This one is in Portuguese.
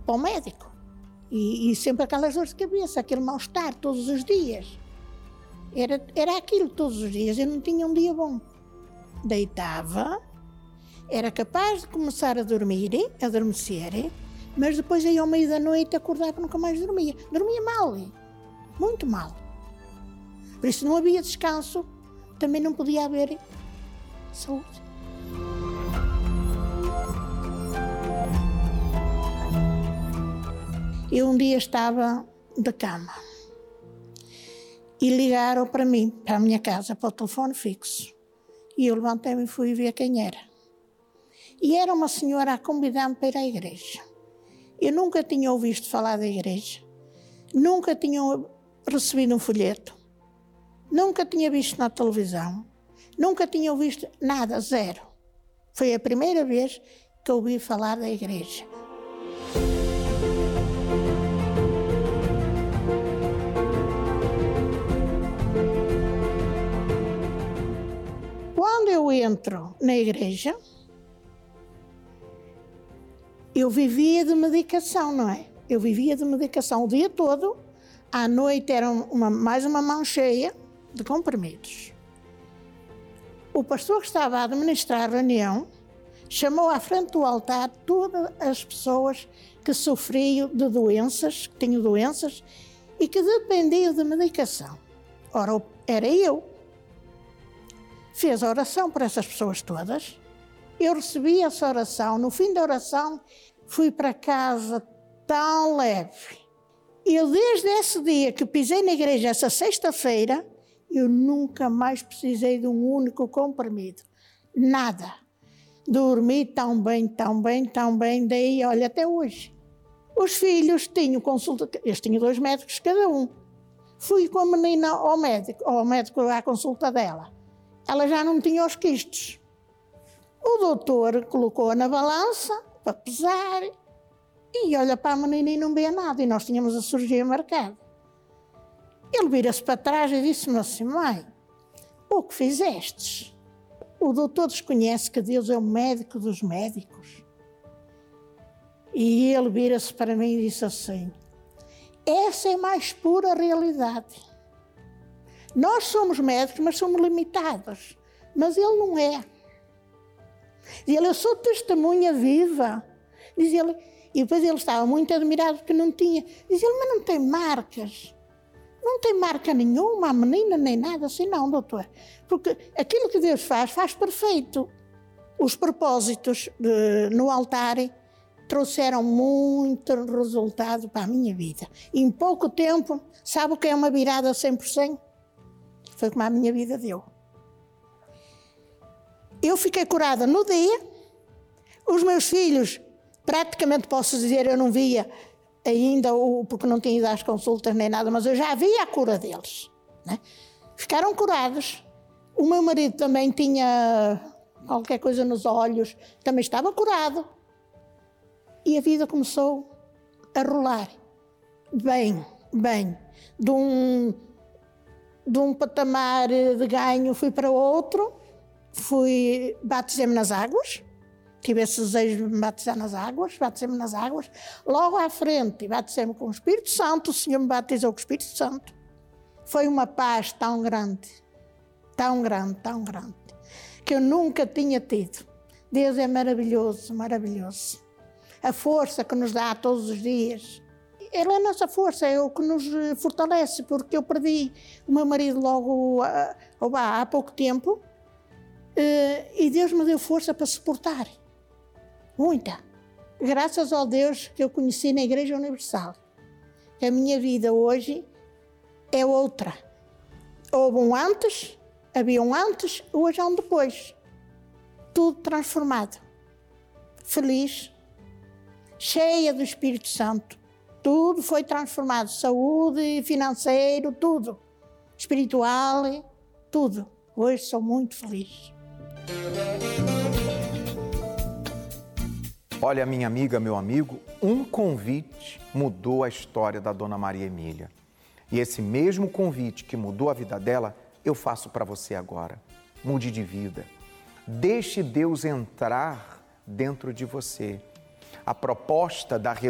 para o médico. E sempre aquelas dores de cabeça, aquele mal-estar todos os dias. Era aquilo todos os dias, eu não tinha um dia bom. Deitava, era capaz de começar a dormir, a adormecer, mas depois aí ao meio da noite acordava e nunca mais dormia. Dormia mal, muito mal. Por isso não havia descanso, também não podia haver saúde. Eu um dia estava de cama e ligaram para mim, para a minha casa, para o telefone fixo. E eu levantei-me e fui ver quem era. E era uma senhora a convidar-me para ir à igreja. Eu nunca tinha ouvido falar da igreja, nunca tinha recebido um folheto, nunca tinha visto na televisão, nunca tinha visto nada, zero. Foi a primeira vez que ouvi falar da igreja. Quando eu entro na igreja, eu vivia de medicação, não é? Eu vivia de medicação o dia todo. À noite era mais uma mão cheia de comprimidos. O pastor que estava a administrar a reunião chamou à frente do altar todas as pessoas que sofriam de doenças, que tinham doenças e que dependiam de medicação. Ora, era eu. Fez a oração por essas pessoas todas. Eu recebi essa oração. No fim da oração, fui para casa tão leve. Eu, desde esse dia que pisei na igreja, essa sexta-feira, eu nunca mais precisei de um único comprimido. Nada. Dormi tão bem, tão bem, tão bem, daí, olha, até hoje. Os filhos tinham consulta, eles tinham 2 médicos cada um. Fui com a menina ao médico à consulta dela. Ela já não tinha os quistos. O doutor colocou-a na balança para pesar e olha para a menina e não vê nada. E nós tínhamos a cirurgia marcada. Ele vira-se para trás e disse-me assim: mãe, o que fizestes? O doutor desconhece que Deus é o médico dos médicos. E ele vira-se para mim e disse assim: essa é a mais pura realidade. Nós somos médicos, mas somos limitados. Mas ele não é. Diz ele: eu sou testemunha viva. Diz ele, e depois ele estava muito admirado porque não tinha. Diz ele: mas não tem marcas. Não tem marca nenhuma, a menina, nem nada assim, não, doutor. Porque aquilo que Deus faz perfeito. Os propósitos no altar trouxeram muito resultado para a minha vida. E em pouco tempo, sabe o que é uma virada 100%? Foi como a minha vida deu. Eu fiquei curada no dia. Os meus filhos, praticamente posso dizer, eu não via ainda, porque não tinha ido às consultas nem nada, mas eu já via a cura deles, né? Ficaram curados. O meu marido também tinha qualquer coisa nos olhos, também estava curado. E a vida começou a rolar. Bem. De um patamar de ganho fui para outro, batizei-me nas águas. Tive esse desejo de me batizar nas águas, batizei-me nas águas. Logo à frente, batizei-me com o Espírito Santo, o Senhor me batizou com o Espírito Santo. Foi uma paz tão grande, que eu nunca tinha tido. Deus é maravilhoso, maravilhoso. A força que nos dá todos os dias. Ele é a nossa força, é o que nos fortalece, porque eu perdi o meu marido logo há pouco tempo e Deus me deu força para suportar. Muita. Graças ao Deus que eu conheci na Igreja Universal. A minha vida hoje é outra. Havia um antes, hoje há um depois. Tudo transformado. Feliz, cheia do Espírito Santo. Tudo foi transformado. Saúde, financeiro, tudo. Espiritual, tudo. Hoje sou muito feliz. Olha, minha amiga, meu amigo, um convite mudou a história da Dona Maria Emília. E esse mesmo convite que mudou a vida dela, eu faço para você agora. Mude de vida. Deixe Deus entrar dentro de você. A proposta da